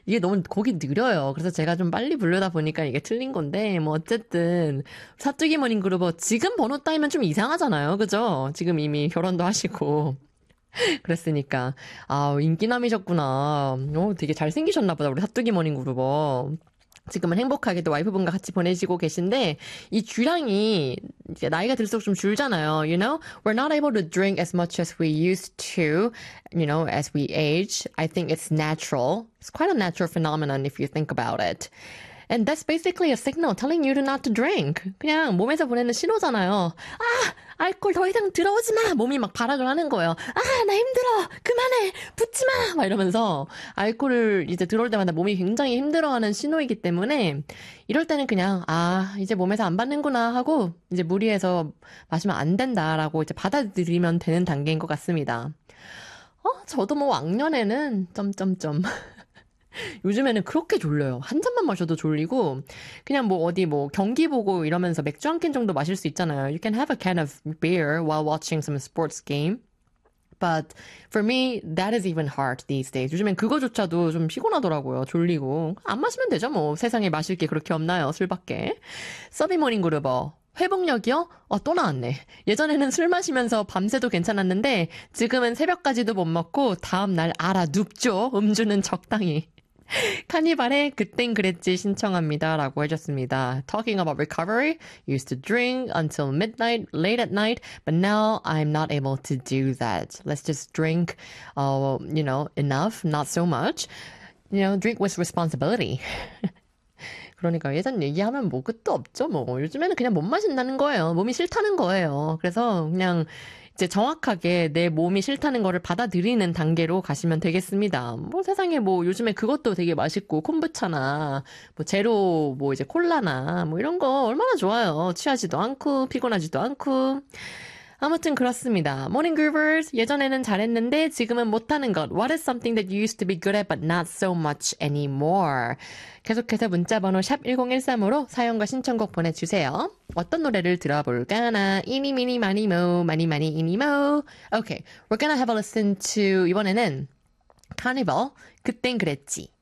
이게 너무 곡이 느려요. 그래서 제가 좀 빨리 부르다 보니까 이게 틀린 건데, 뭐 어쨌든 사투리 모닝 그루버 지금 번호 따이면 좀 이상하잖아요. 그죠? 지금 이미 결혼도 하시고. 그랬으니까. 아, 인기남이셨구나. 되게 잘생기셨나 보다, 우리 사투리 모닝 그루버. 지금은 행복하게도 와이프분과 같이 보내시고 계신데 이 주량이 이제 나이가 들수록 좀 줄잖아요. You know, we're not able to drink as much as we used to, you know, as we age. I think it's natural. It's quite a natural phenomenon if you think about it. And that's basically a signal telling you to not to drink. 그냥 몸에서 보내는 신호잖아요. 아, 알코올 더 이상 들어오지 마. 몸이 막 발악을 하는 거예요. 아, 나 힘들어. 그만해. 붓지 마. 막 이러면서 알코올을 이제 들어올 때마다 몸이 굉장히 힘들어하는 신호이기 때문에 이럴 때는 그냥 아, 이제 몸에서 안 받는구나 하고 이제 무리해서 마시면 안 된다라고 이제 받아들이면 되는 단계인 것 같습니다. 저도 뭐 왕년에는 점점점 요즘에는 그렇게 졸려요. 한 잔만 마셔도 졸리고 그냥 뭐 어디 뭐 경기 보고 이러면서 맥주 한 캔 정도 마실 수 있잖아요. You can have a can of beer while watching some sports game. But for me, that is even hard these days. 요즘엔 그거조차도 좀 피곤하더라고요. 졸리고. 안 마시면 되죠, 뭐. 세상에 마실 게 그렇게 없나요, 술밖에. 서비모닝 그루버. 회복력이요? 또 나왔네. 예전에는 술 마시면서 밤새도 괜찮았는데 지금은 새벽까지도 못 먹고 다음날 알아 눕죠. 음주는 적당히. 카니발의 그땐 그랬지 신청합니다. 라고 해줬습니다. Talking about recovery, used to drink until midnight, late at night, but now I'm not able to do that. Let's just drink, you know, enough, not so much. You know, drink with responsibility. 그러니까 예전 얘기하면 뭐 끝도 없죠. 뭐 요즘에는 그냥 못 마신다는 거예요. 몸이 싫다는 거예요. 그래서 그냥 이제 정확하게 내 몸이 싫다는 거를 받아들이는 단계로 가시면 되겠습니다. 뭐 세상에 뭐 요즘에 그것도 되게 맛있고 콤부차나 뭐 제로 뭐 이제 콜라나 뭐 이런 거 얼마나 좋아요. 취하지도 않고 피곤하지도 않고. 아무튼 그렇습니다. Morning Groovers, 예전에는 잘했는데 지금은 못하는 것. What is something that you used to be good at but not so much anymore? 계속해서 문자번호 샵 1013으로 사연과 신청곡 보내주세요. 어떤 노래를 들어볼까나? 이니 미니 마니 모 마니 마니 이니 모. Okay, we're gonna have a listen to 이번에는 Carnival, 그땐 그랬지.